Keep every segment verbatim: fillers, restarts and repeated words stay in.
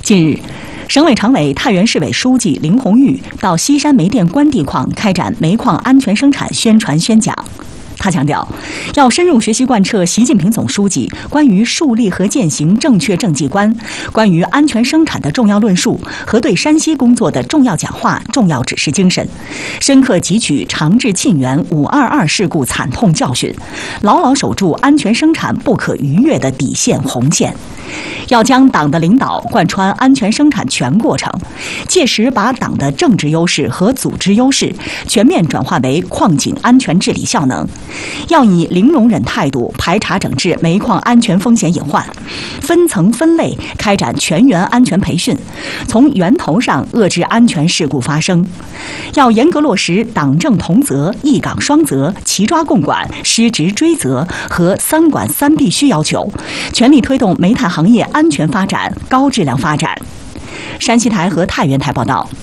近日，省委常委、太原市委书记林红玉到西山煤电关地矿开展煤矿安全生产宣传宣讲。他强调，要深入学习贯彻习近平总书记关于树立和践行正确政绩观、关于安全生产的重要论述和对山西工作的重要讲话、重要指示精神，深刻汲取长治沁园五二二事故惨痛教训，牢牢守住安全生产不可逾越的底线红线。要将党的领导贯穿安全生产全过程，切实把党的政治优势和组织优势全面转化为矿井安全治理效能。要以零容忍态度排查整治煤矿安全风险隐患，分层分类开展全员安全培训，从源头上遏制安全事故发生。要严格落实党政同责、一岗双责、齐抓共管、失职追责和三管三必须要求，全力推动煤炭行业安全发展、高质量发展。山西台和太原台报道。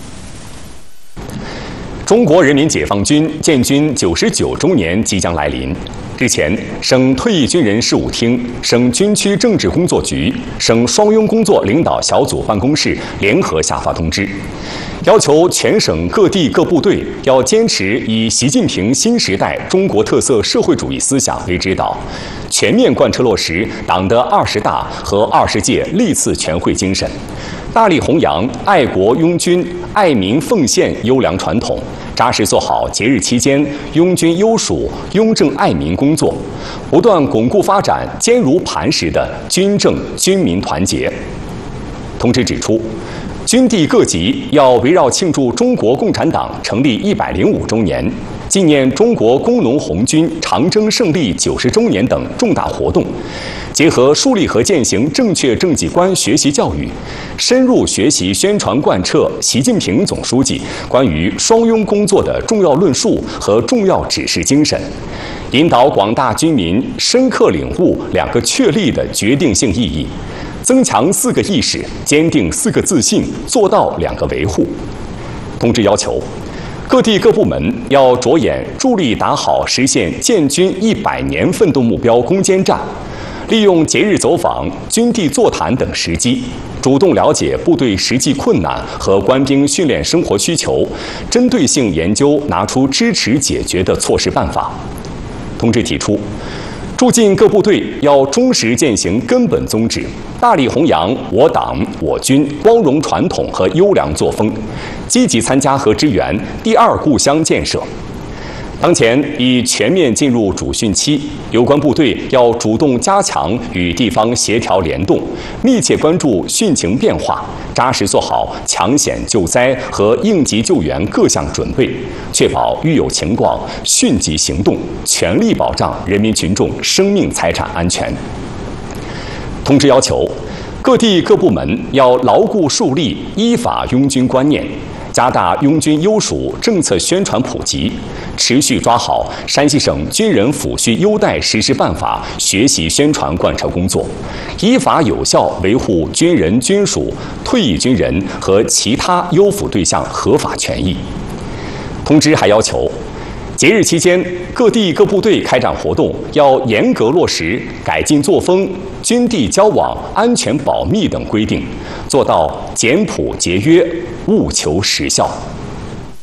中国人民解放军建军九十九周年即将来临。日前，省退役军人事务厅、省军区政治工作局、省双拥工作领导小组办公室联合下发通知，要求全省各地各部队要坚持以习近平新时代中国特色社会主义思想为指导，全面贯彻落实党的二十大和二十届历次全会精神，大力弘扬爱国拥军、爱民奉献优良传统，扎实做好节日期间拥军优属、拥政爱民工作，不断巩固发展坚如磐石的军政军民团结。通知指出，军地各级要围绕庆祝中国共产党成立一百零五周年、纪念中国工农红军长征胜利九十周年等重大活动，结合树立和践行正确政绩观学习教育，深入学习宣传贯彻习近平总书记关于双拥工作的重要论述和重要指示精神，引导广大军民深刻领悟两个确立的决定性意义，增强四个意识，坚定四个自信，做到两个维护。通知要求，各地各部门要着眼助力打好实现建军一百年奋斗目标攻坚战，利用节日走访、军地座谈等时机，主动了解部队实际困难和官兵训练生活需求，针对性研究拿出支持解决的措施办法。通知提出，驻进各部队要忠实践行根本宗旨，大力弘扬我党我军光荣传统和优良作风，积极参加和支援第二故乡建设。当前已全面进入主训期，有关部队要主动加强与地方协调联动，密切关注汛情变化，扎实做好抢险救灾和应急救援各项准备，确保遇有情况迅即行动，全力保障人民群众生命财产安全。通知要求，各地各部门要牢固树立依法拥军观念，加大拥军优属政策宣传普及，持续抓好山西省军人抚恤优待实施办法学习宣传贯彻工作，依法有效维护军人军属、退役军人和其他优抚对象合法权益。通知还要求，节日期间，各地各部队开展活动要严格落实改进作风、军地交往安全保密等规定，做到简朴节约、务求实效。